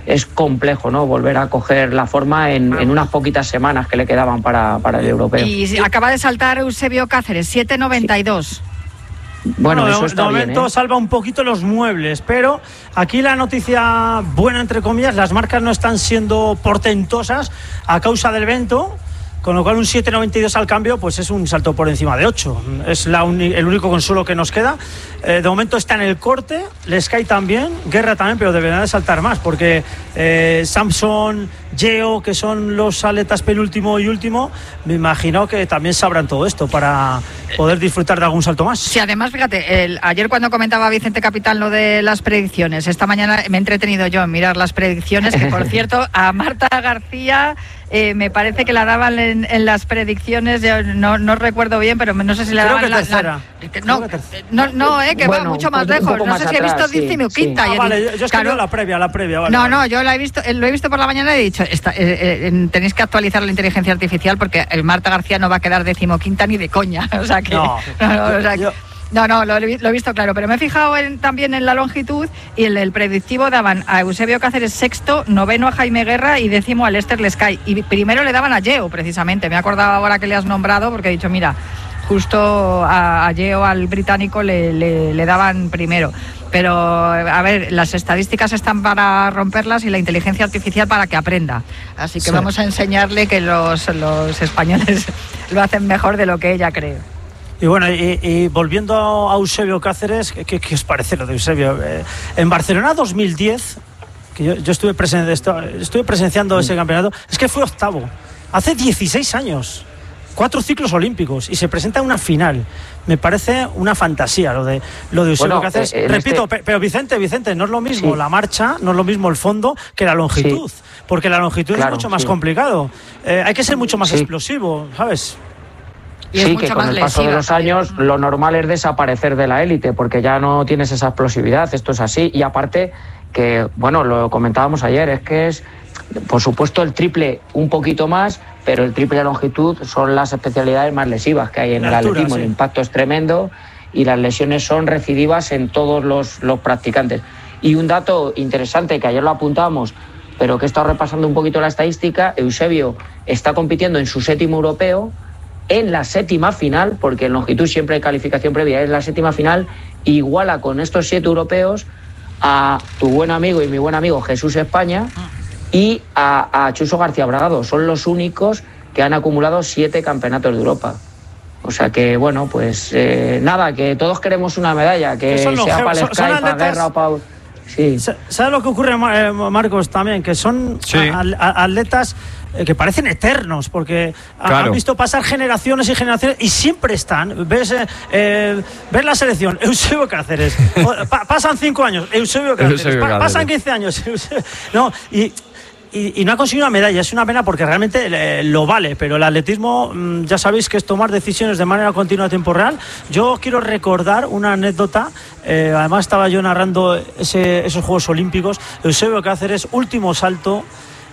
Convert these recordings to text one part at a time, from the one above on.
es complejo, ¿no? Volver a coger la forma en unas poquitas semanas que le quedaban para el europeo. Y acaba de saltar Eusebio Cáceres, 7.92. Bueno, eso está de momento bien, salva un poquito los muebles, pero aquí la noticia buena, entre comillas, las marcas no están siendo portentosas a causa del viento, con lo cual un 7.92 al cambio pues es un salto por encima de 8. Es el único consuelo que nos queda. De momento está en el corte, Sky también, Guerra también, pero deberían de saltar más, porque Samson, Geo, que son los atletas penúltimo y último, me imagino que también sabrán todo esto para poder disfrutar de algún salto más. Sí, además, fíjate, ayer cuando comentaba Vicente Capitán lo de las predicciones, esta mañana me he entretenido yo en mirar las predicciones, que por cierto, a Marta García me parece que la daban en las predicciones, yo no recuerdo bien, pero no sé si la daban que bueno, va mucho más lejos. No sé si he visto 15.5. Sí. Vale, yo he escrito la previa. Vale, no, yo lo he visto por la mañana y he dicho, tenéis que actualizar la inteligencia artificial porque el Marta García no va a quedar 15.ª ni de coña. O sea que... No, lo he visto claro, pero me he fijado también en la longitud y en el predictivo daban a Eusebio Cáceres sexto, noveno a Jaime Guerra y décimo a Lester Sky. Y primero le daban a Geo, precisamente. Me he acordado ahora que le has nombrado porque he dicho, mira, justo a Geo, al británico, le daban primero. Pero, a ver, las estadísticas están para romperlas y la inteligencia artificial para que aprenda. Así que vamos a enseñarle que los españoles lo hacen mejor de lo que ella cree. Y bueno, y volviendo a Eusebio Cáceres, ¿qué os parece lo de Eusebio? En Barcelona 2010, que yo estuve presenciando ese campeonato, es que fue octavo, hace 16 años, 4 ciclos olímpicos, y se presenta en una final. Me parece una fantasía lo de Eusebio Cáceres. Repito, pero Vicente, no es lo mismo la marcha, no es lo mismo el fondo que la longitud, porque la longitud es mucho más complicado. Hay que ser mucho más explosivo, ¿sabes? Sí, que con el paso de los años lo normal es desaparecer de la élite porque ya no tienes esa explosividad, esto es así. Y aparte que, bueno, lo comentábamos ayer, es que es, por supuesto, el triple un poquito más, pero el triple de longitud son las especialidades más lesivas que hay en el atletismo. Sí. El impacto es tremendo y las lesiones son recidivas en todos los practicantes. Y un dato interesante que ayer lo apuntamos, pero que he estado repasando un poquito la estadística, Eusebio está compitiendo en su 7º europeo, en la 7ª final, porque en longitud siempre hay calificación previa, es la 7ª final, iguala con estos 7 europeos a tu buen amigo y mi buen amigo Jesús España y a Chuso García Bragado. Son los únicos que han acumulado 7 campeonatos de Europa. O sea que, bueno, pues nada, que todos queremos una medalla, que sea para el Sky, para Guerra o para... Sí. ¿Sabes lo que ocurre, Marcos, también? Que son atletas que parecen eternos, porque han visto pasar generaciones y generaciones y siempre están. Ves la selección, Eusebio Cáceres. Pasan 5 años, Eusebio Cáceres. Pasan 15 años. No, y no ha conseguido una medalla. Es una pena porque realmente lo vale, pero el atletismo, ya sabéis que es tomar decisiones de manera continua a tiempo real. Yo quiero recordar una anécdota. Además estaba yo narrando esos Juegos Olímpicos. Eusebio Cáceres, último salto,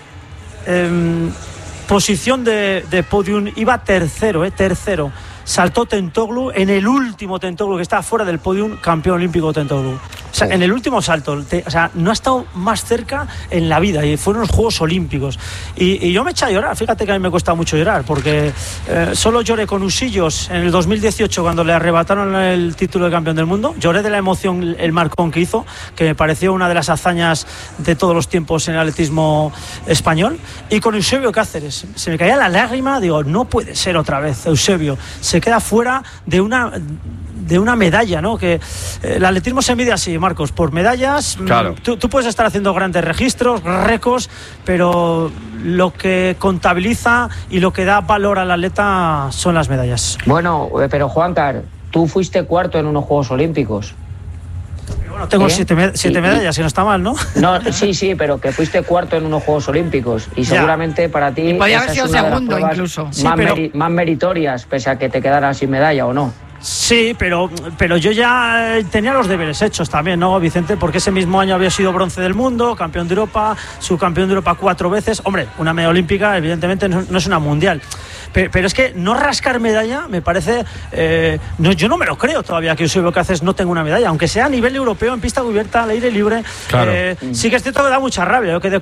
posición de podium, iba tercero. Saltó Tentoglou en el último Tentoglou, que estaba fuera del podium, campeón olímpico Tentoglou. O sea, en el último salto, no ha estado más cerca en la vida, y fueron los Juegos Olímpicos. Y yo me eché a llorar, fíjate que a mí me cuesta mucho llorar, porque solo lloré con Usillos en el 2018 cuando le arrebataron el título de campeón del mundo. Lloré de la emoción el marcón que hizo, que me pareció una de las hazañas de todos los tiempos en el atletismo español. Y con Eusebio Cáceres, se me caía la lágrima, digo, no puede ser otra vez, Eusebio se queda fuera de una medalla, ¿no? Que el atletismo se mide así, Marcos, por medallas. Claro. Tú puedes estar haciendo grandes registros, récords, pero lo que contabiliza y lo que da valor al atleta son las medallas. Bueno, pero Juancar, tú fuiste cuarto en unos Juegos Olímpicos. Bueno, tengo 7 medallas, que no está mal, ¿no? No, sí, pero que fuiste cuarto en unos Juegos Olímpicos y seguramente para ti podía haber sido segundo de las incluso. Más meritorias, pese a que te quedaras sin medalla, ¿o no? Sí, pero yo ya tenía los deberes hechos también, ¿no, Vicente? Porque ese mismo año había sido bronce del mundo, campeón de Europa, subcampeón de Europa 4 veces. Hombre, una medalla olímpica evidentemente no es una mundial. Pero es que no rascar medalla me parece... yo no me lo creo todavía que Eusebio Cáceres no tenga una medalla, aunque sea a nivel europeo, en pista cubierta, al aire libre. Claro. Sí que es cierto que da mucha rabia, que